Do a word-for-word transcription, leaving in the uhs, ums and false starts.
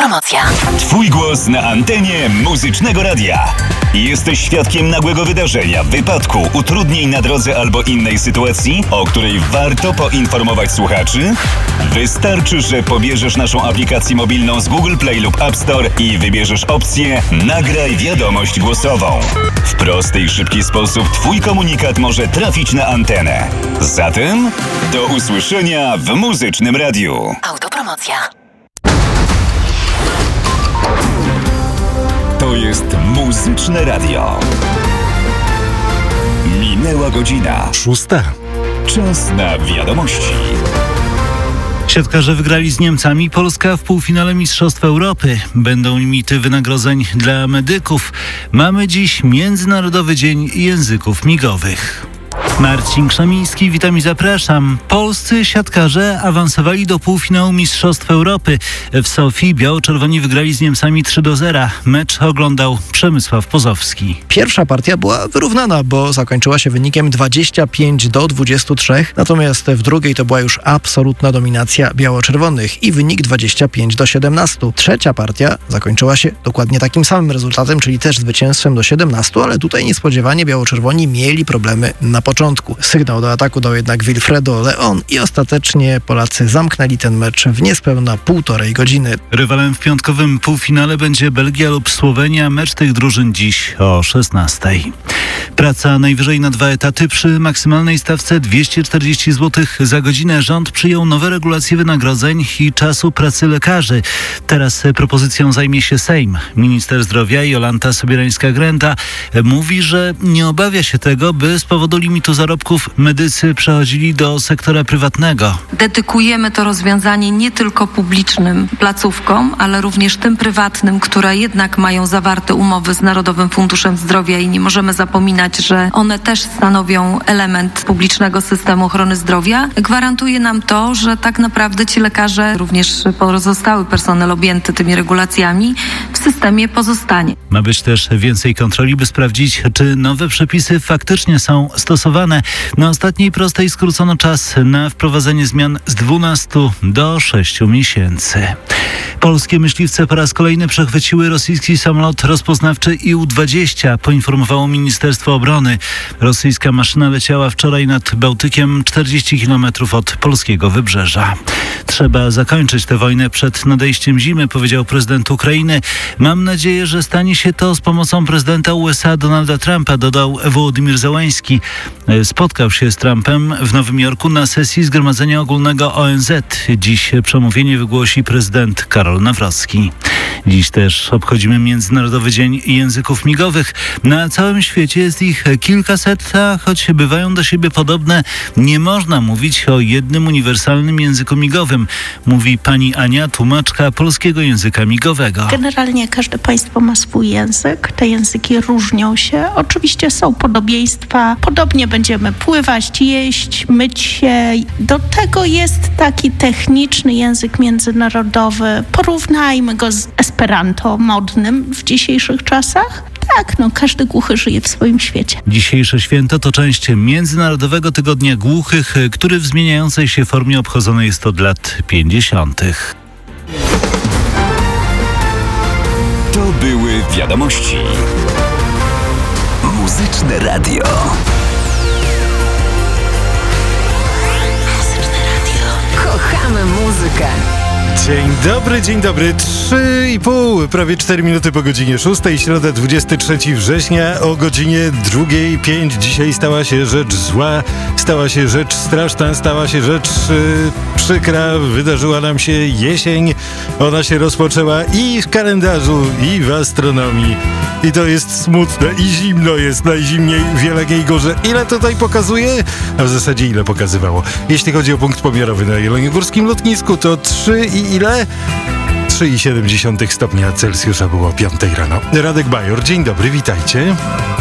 Autopromocja. Twój głos na antenie Muzycznego Radia. Jesteś świadkiem nagłego wydarzenia, wypadku, utrudnień na drodze albo innej sytuacji, o której warto poinformować słuchaczy? Wystarczy, że pobierzesz naszą aplikację mobilną z Google Play lub App Store i wybierzesz opcję Nagraj wiadomość głosową. W prosty i szybki sposób Twój komunikat może trafić na antenę. Zatem do usłyszenia w Muzycznym Radiu. Autopromocja. To jest Muzyczne Radio. Minęła godzina Szósta. Czas na wiadomości. Siatkarze wygrali z Niemcami, Polska w półfinale Mistrzostw Europy. Będą limity wynagrodzeń dla medyków. Mamy dziś Międzynarodowy Dzień Języków Migowych. Marcin Krzemiński, witam i zapraszam. Polscy siatkarze awansowali do półfinału Mistrzostw Europy. W Sofii biało-czerwoni wygrali z Niemcami trzy do zera. Mecz oglądał Przemysław Pozowski. Pierwsza partia była wyrównana, bo zakończyła się wynikiem dwadzieścia pięć do dwudziestu trzech, natomiast w drugiej to była już absolutna dominacja biało-czerwonych i wynik dwadzieścia pięć do siedemnastu. Trzecia partia zakończyła się dokładnie takim samym rezultatem, czyli też zwycięstwem do siedemnastu, ale tutaj niespodziewanie biało-czerwoni mieli problemy na początku. Sygnał do ataku dał jednak Wilfredo Leon i ostatecznie Polacy zamknęli ten mecz w niespełna półtorej godziny. Rywalem w piątkowym półfinale będzie Belgia lub Słowenia. Mecz tych drużyn dziś o szesnastej. Praca najwyżej na dwa etaty przy maksymalnej stawce dwieście czterdzieści złotych za godzinę. Rząd przyjął nowe regulacje wynagrodzeń i czasu pracy lekarzy. Teraz propozycją zajmie się Sejm. Minister zdrowia Jolanta Sobierańska-Grenda mówi, że nie obawia się tego, by z powodu limitu zarobków medycy przechodzili do sektora prywatnego. Dedykujemy to rozwiązanie nie tylko publicznym placówkom, ale również tym prywatnym, które jednak mają zawarte umowy z Narodowym Funduszem Zdrowia i nie możemy zapominać, że one też stanowią element publicznego systemu ochrony zdrowia. Gwarantuje nam to, że tak naprawdę ci lekarze, również pozostały personel objęty tymi regulacjami, w systemie pozostanie. Ma być też więcej kontroli, by sprawdzić, czy nowe przepisy faktycznie są stosowane. Na ostatniej prostej skrócono czas na wprowadzenie zmian z dwunastu do sześciu miesięcy. Polskie myśliwce po raz kolejny przechwyciły rosyjski samolot rozpoznawczy I U dwadzieścia, poinformowało Ministerstwo Obrony. Rosyjska maszyna leciała wczoraj nad Bałtykiem czterdzieści kilometrów od polskiego wybrzeża. Trzeba zakończyć tę wojnę przed nadejściem zimy, powiedział prezydent Ukrainy. Mam nadzieję, że stanie się to z pomocą prezydenta U S A Donalda Trumpa, dodał Wołodymyr Zełański. Spotkał się z Trumpem w Nowym Jorku na sesji Zgromadzenia Ogólnego O N Z. Dziś przemówienie wygłosi prezydent Karol Nawrocki. Dziś też obchodzimy Międzynarodowy Dzień Języków Migowych. Na całym świecie jest ich kilkaset, a choć bywają do siebie podobne, nie można mówić o jednym uniwersalnym języku migowym, mówi pani Ania, tłumaczka polskiego języka migowego. Generalnie każde państwo ma swój język. Te języki różnią się. Oczywiście są podobieństwa. Podobnie będziemy pływać, jeść, myć się. Do tego jest taki techniczny język międzynarodowy. Porównajmy go z Esperanto modnym w dzisiejszych czasach. Tak, no każdy głuchy żyje w swoim świecie. Dzisiejsze święto to część Międzynarodowego Tygodnia Głuchych, który w zmieniającej się formie obchodzony jest od lat pięćdziesiątych. To były wiadomości. Muzyczne Radio. Kochamy muzykę. Dzień dobry, dzień dobry. Trzy i pół, prawie cztery minuty po godzinie szóstej, środa dwudziestego trzeciego września o godzinie drugiej pięć. Dzisiaj stała się rzecz zła, stała się rzecz straszna, stała się rzecz yy, przykra. Wydarzyła nam się jesień. Ona się rozpoczęła i w kalendarzu, i w astronomii. I to jest smutne i zimno jest, najzimniej w Jeleniej Górze. Ile tutaj pokazuje? A w zasadzie ile pokazywało? Jeśli chodzi o punkt pomiarowy na jeleniogórskim lotnisku, to trzy i ile? trzy i siedem stopnia Celsjusza było o piątej rano. Radek Bajor, dzień dobry, witajcie.